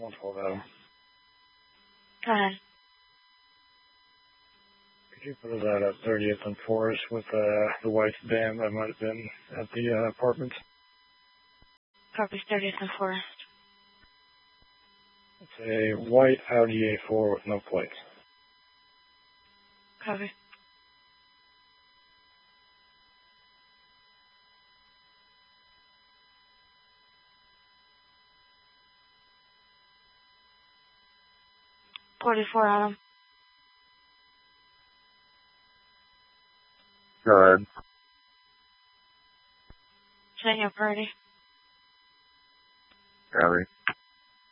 112 Adam. Go ahead. Could you put us at 30th and Forest with the white van that might have been at the apartments? Copy 30th and Forest. It's a white Audi A4 with no plates. Copy. $44 Adam. Go ahead. Setting up ready. Copy.